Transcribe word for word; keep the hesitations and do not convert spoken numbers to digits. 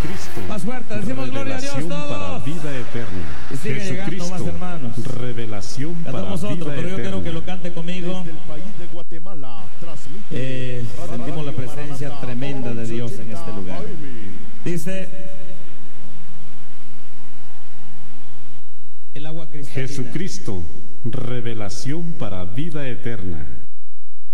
Jesucristo, Más fuerte, decimos gloria a Dios revelación todos. para vida eterna. Y sigue llegando más, Jesucristo, hermanos. revelación para Cantamos vida otro, pero yo eterna. quiero que lo cante conmigo. Desde el país de Guatemala transmite Eh, sentimos la presencia Maranatha, tremenda de Dios en este lugar. Dice el agua cristalina. Jesucristo, revelación para vida eterna.